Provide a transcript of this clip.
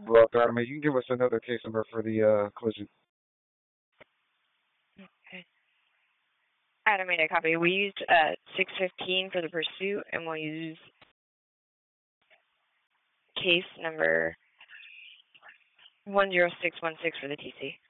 Well, Adam, you can give us another case number for the collision. Okay. Adam made a copy. We used 615 for the pursuit, and we'll use case number 10616 for the TC.